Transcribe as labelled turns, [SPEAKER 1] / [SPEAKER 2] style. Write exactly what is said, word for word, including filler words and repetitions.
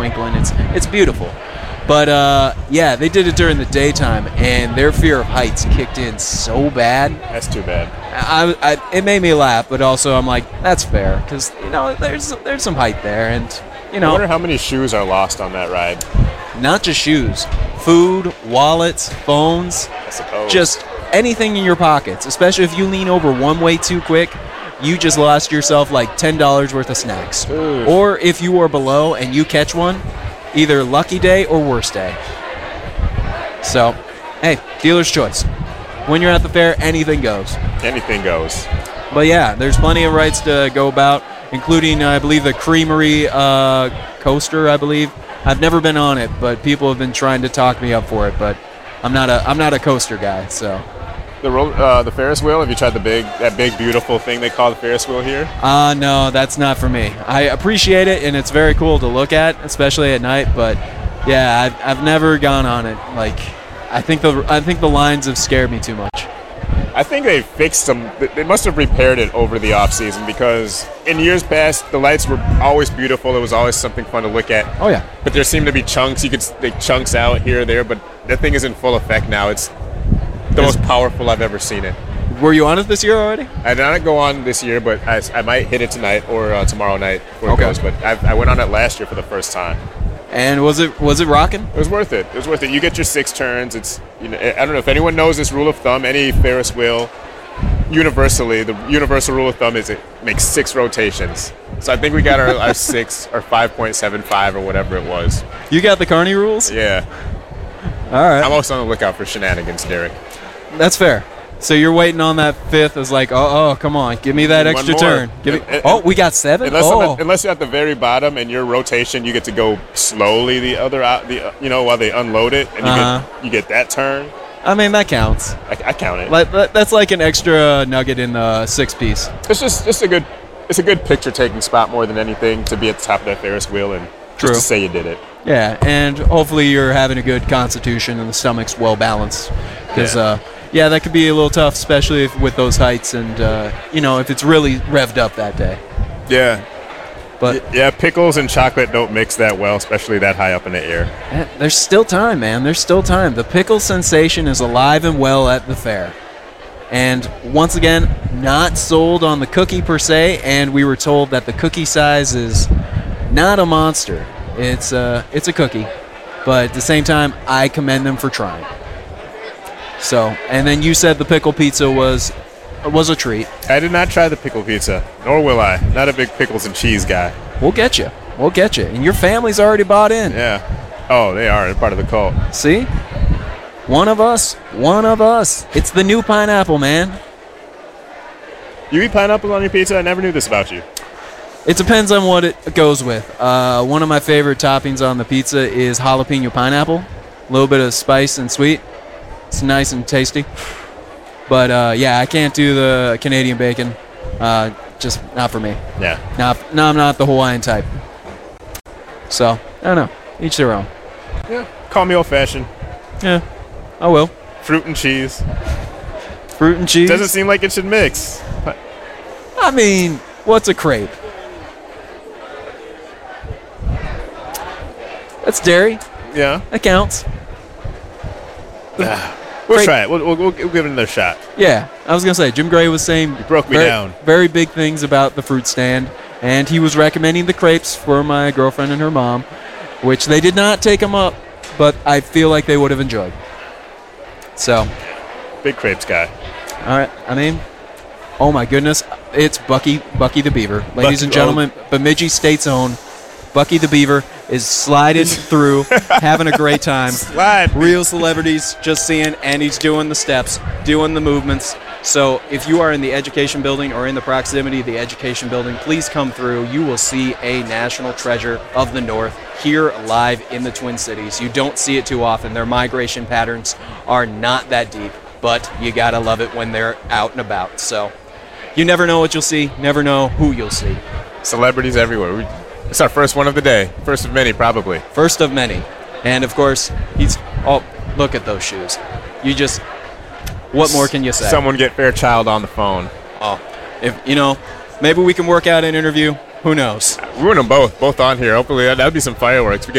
[SPEAKER 1] twinkling. It's it's beautiful. But, uh, yeah, they did it during the daytime, and their fear of heights kicked in so bad.
[SPEAKER 2] That's too bad.
[SPEAKER 1] I, I, it made me laugh, but also I'm like, that's fair, because, you know, there's there's some height there, and, you know.
[SPEAKER 2] I wonder how many shoes are lost on that ride.
[SPEAKER 1] Not just shoes. Food, wallets, phones.
[SPEAKER 2] I suppose.
[SPEAKER 1] Just anything in your pockets, especially if you lean over one way too quick. You just lost yourself like ten dollars worth of snacks.
[SPEAKER 2] Ooh.
[SPEAKER 1] Or if you are below and you catch one, either lucky day or worst day. So, hey, dealer's choice. When you're at the fair, anything goes.
[SPEAKER 2] Anything goes.
[SPEAKER 1] But yeah, there's plenty of rides to go about, including, uh, I believe, the Creamery uh, coaster, I believe. I've never been on it, but people have been trying to talk me up for it, but I'm not a I'm not a coaster guy, so.
[SPEAKER 2] The ro- uh, the Ferris wheel, have you tried the big that big beautiful thing they call the Ferris wheel here?
[SPEAKER 1] Uh, no, that's not for me. I appreciate it, and it's very cool to look at, especially at night, but yeah, I've, I've never gone on it. Like, I think the I think the lines have scared me too much.
[SPEAKER 2] I think they fixed some. They must have repaired it over the off season because in years past the lights were always beautiful. It was always something fun to look at.
[SPEAKER 1] Oh yeah.
[SPEAKER 2] But there seemed to be chunks. You could take chunks out here or there, but that thing is in full effect now. It's the most powerful I've ever seen it.
[SPEAKER 1] Were you on it this year already?
[SPEAKER 2] I did not go on this year, but I, I might hit it tonight or uh, tomorrow night before
[SPEAKER 1] Okay.
[SPEAKER 2] it goes. But I've, I went on it last year for the first time.
[SPEAKER 1] And was it was it rocking?
[SPEAKER 2] It was worth it. It was worth it. You get your six turns. It's you know I don't know if anyone knows this rule of thumb. Any Ferris wheel, universally, the universal rule of thumb is it makes six rotations. So I think we got our, our six or five point seven five or whatever it was.
[SPEAKER 1] You got the Carney rules?
[SPEAKER 2] Yeah.
[SPEAKER 1] All right.
[SPEAKER 2] I'm also on the lookout for shenanigans, Derek.
[SPEAKER 1] That's fair. So you're waiting on that fifth as like, oh, oh, come on, give me that
[SPEAKER 2] One
[SPEAKER 1] extra
[SPEAKER 2] more.
[SPEAKER 1] turn. Give me.
[SPEAKER 2] And- and-
[SPEAKER 1] Oh, we got seven.
[SPEAKER 2] Unless,
[SPEAKER 1] oh,
[SPEAKER 2] I'm at, unless you're at the very bottom and your rotation, you get to go slowly the other out, the you know while they unload it, and you
[SPEAKER 1] Uh-huh.
[SPEAKER 2] get you get that turn.
[SPEAKER 1] I mean that counts.
[SPEAKER 2] I, I count it.
[SPEAKER 1] Like that- that's like an extra nugget in the six piece.
[SPEAKER 2] It's just just a good it's a good picture taking spot more than anything to be at the top of that Ferris wheel and
[SPEAKER 1] True.
[SPEAKER 2] just to say you did it.
[SPEAKER 1] Yeah, and hopefully you're having a good constitution and the stomach's well balanced. Because,
[SPEAKER 2] Yeah.
[SPEAKER 1] uh, yeah, that could be a little tough, especially if, with those heights and, uh, you know, if it's really revved up that day.
[SPEAKER 2] Yeah.
[SPEAKER 1] But
[SPEAKER 2] Yeah, pickles and chocolate don't mix that well, especially that high up in the air.
[SPEAKER 1] eh, there's still time, man. There's still time. The pickle sensation is alive and well at the fair. And once again, not sold on the cookie per se, and we were told that the cookie size is not a monster. It's, uh, it's a cookie. But at the same time, I commend them for trying. So, and then you said the pickle pizza was was a treat.
[SPEAKER 2] I did not try the pickle pizza, nor will I. Not a big pickles and cheese guy.
[SPEAKER 1] We'll get you. We'll get you. And your family's already bought in.
[SPEAKER 2] Yeah. Oh, they are. They're part of the cult.
[SPEAKER 1] See? One of us. One of us. It's the new pineapple, man.
[SPEAKER 2] You eat pineapple on your pizza? I never knew this about you.
[SPEAKER 1] It depends on what it goes with. Uh, one of my favorite toppings on the pizza is jalapeno pineapple. A little bit of spice and sweet. It's nice and tasty. But, uh, yeah, I can't do the Canadian bacon. Uh, just not for me.
[SPEAKER 2] Yeah.
[SPEAKER 1] Not, no, I'm not the Hawaiian type. So, I don't know. Each their own.
[SPEAKER 2] Yeah. Call me old-fashioned.
[SPEAKER 1] Yeah, I will.
[SPEAKER 2] Fruit and cheese.
[SPEAKER 1] Fruit and cheese.
[SPEAKER 2] Doesn't seem like it should mix.
[SPEAKER 1] I mean, what's a crepe? That's dairy.
[SPEAKER 2] Yeah.
[SPEAKER 1] That counts.
[SPEAKER 2] We'll
[SPEAKER 1] Great.
[SPEAKER 2] try it. We'll, we'll, we'll give it another shot.
[SPEAKER 1] Yeah, I was going to say, Jim Gray was saying
[SPEAKER 2] broke me
[SPEAKER 1] very,
[SPEAKER 2] down.
[SPEAKER 1] very big things about the fruit stand, and he was recommending the crepes for my girlfriend and her mom, which they did not take them up, but I feel like they would have enjoyed. So,
[SPEAKER 2] Big crepes guy.
[SPEAKER 1] all right, I mean, oh my goodness, it's Bucky Bucky the Beaver. Ladies
[SPEAKER 2] Bucky-
[SPEAKER 1] and gentlemen, Bemidji State's own Bucky the Beaver is sliding through, having a great time.
[SPEAKER 2] Slide.
[SPEAKER 1] Real celebrities just seeing, and he's doing the steps, doing the movements. So if you are in the education building or in the proximity of the education building, please come through. You will see a national treasure of the North here live in the Twin Cities. You don't see it too often. Their migration patterns are not that deep, but you gotta love it when they're out and about. So you never know what you'll see, never know who you'll see.
[SPEAKER 2] Celebrities everywhere. We, it's our first one of the day. First of many, probably.
[SPEAKER 1] First of many. And of course, he's, oh, look at those shoes. You just, what more can you say?
[SPEAKER 2] Someone get Fairchild on the phone.
[SPEAKER 1] Oh, if, you know, maybe we can work out an interview. Who knows?
[SPEAKER 2] We want them both, both on here. Hopefully, that would be some fireworks. We